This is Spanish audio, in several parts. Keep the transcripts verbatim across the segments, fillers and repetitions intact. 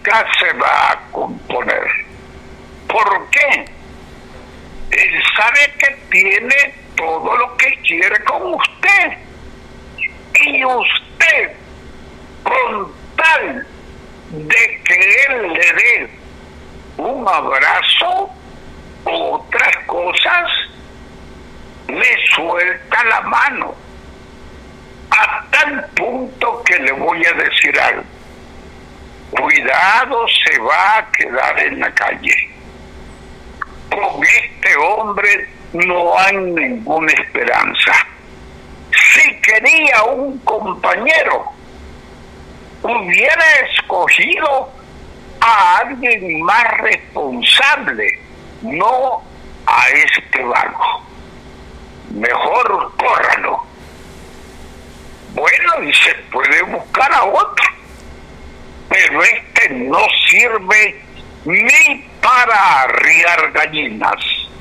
nunca se va a componer. ¿Por qué? Él sabe que tiene todo lo que quiere con usted. Y usted, con tal de que él le dé un abrazo u otras cosas, le suelta la mano. A tal punto que le voy a decir algo. Cuidado, se va a quedar en la calle. Con este hombre no hay ninguna esperanza. Si quería un compañero, hubiera escogido a alguien más responsable, no a este vago. Mejor córralo. Bueno, y se puede buscar a otro, pero este no sirve ni para arriar gallinas.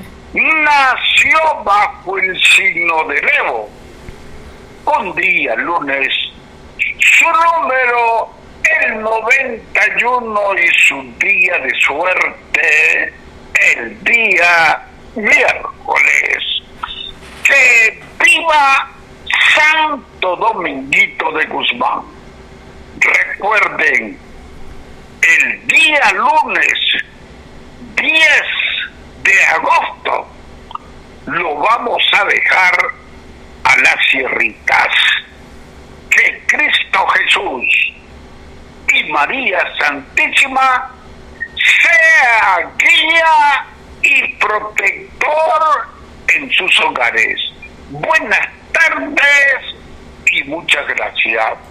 Nació bajo el signo de Levo. Un día, lunes, su número, el noventa y uno, y su día de suerte, el día miércoles. ¡Que viva Santo Dominguito de Guzmán! Recuerden, el día lunes diez de agosto lo vamos a dejar a las sierritas. Que Cristo Jesús y María Santísima sea guía y protector en sus hogares. Buenas tardes y muchas gracias.